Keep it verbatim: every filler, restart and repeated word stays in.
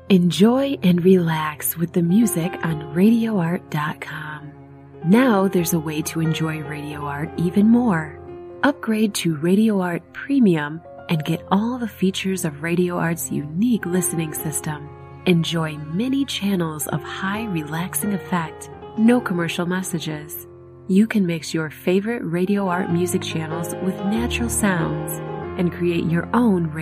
Enjoy and relax with the music on radio art dot com. Now there's a way to enjoy Radio Art even more. Upgrade to Radio Art Premium and get all the features of Radio Art's unique listening system. Enjoy many channels of high relaxing effect, no commercial messages. You can mix your favorite Radio Art music channels with natural sounds and create your own